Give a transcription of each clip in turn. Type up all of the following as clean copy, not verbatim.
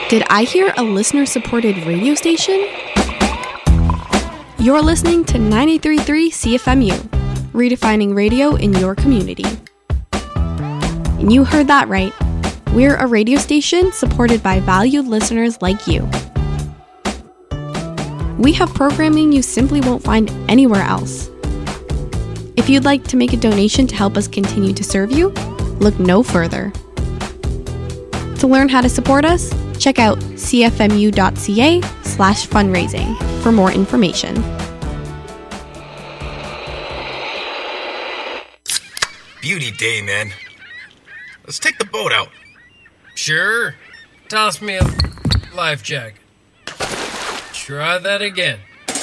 Did I hear a listener-supported radio station? You're listening to 93.3 CFMU, redefining radio in your community. And you heard that right. We're a radio station supported by valued listeners like you. We have programming you simply won't find anywhere else. If you'd like to make a donation to help us continue to serve you, look no further. To learn how to support us, check out cfmu.ca/fundraising for more information. Beauty day, man. Let's take the boat out. Sure. Toss me a life jacket. Try that again.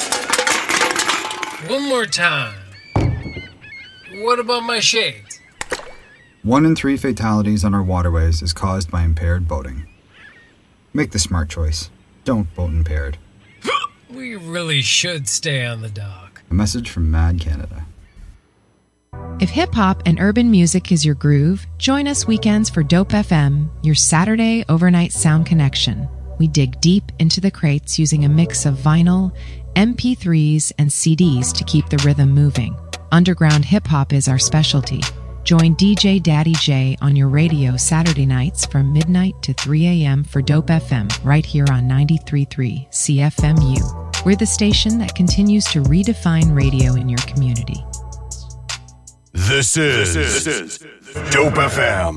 One more time. What about my shades? 1 in 3 fatalities on our waterways is caused by impaired boating. Make the smart choice. Don't boat impaired. We really should stay on the dock. A message from Mad Canada. If hip-hop and urban music is your groove, join us weekends for Dope FM, your Saturday overnight sound connection. We dig deep into the crates using a mix of vinyl, MP3s, and CDs to keep the rhythm moving. Underground hip-hop is our specialty. Join DJ Daddy J on your radio Saturday nights from midnight to 3 a.m. for Dope FM right here on 93.3 CFMU. We're the station that continues to redefine radio in your community. This is Dope FM.